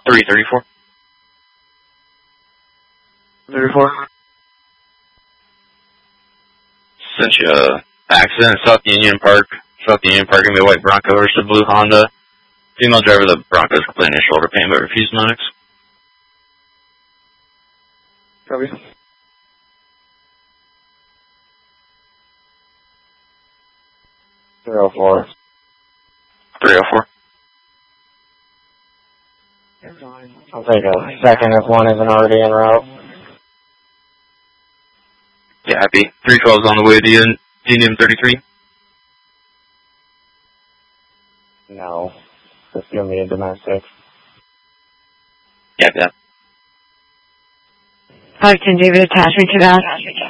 334. 34. Sent you a accident at South Union Park. South Union Park, gonna be a white Bronco versus a blue Honda. Female driver of the Bronco is complaining of shoulder pain but refused Monix. Copy. Zero 4. 304. I'll take a second if one isn't already en route. Yeah, happy. 312 is on the way to Union 33. No. This is going to be a domestic. Yeah, yeah. 510 David, attachment to that.